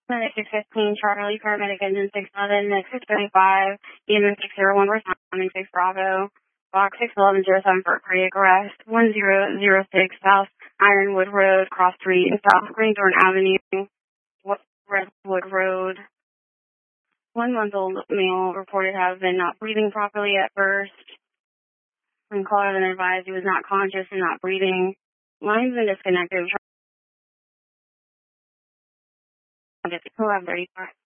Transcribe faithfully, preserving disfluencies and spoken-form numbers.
Medic six fifteen, Charlie, paramedic engine six eleven, medic six seventy-five, E M S six zero one, responding six Bravo, box six eleven zero seven for cardiac arrest, one zero zero six South Ironwood Road, Cross Street, South Greenthorn Avenue, Redwood Road. One month old male reported to have been not breathing properly at first. When caller then advised he was not conscious and not breathing. Line's been disconnected. eleven thirty-four.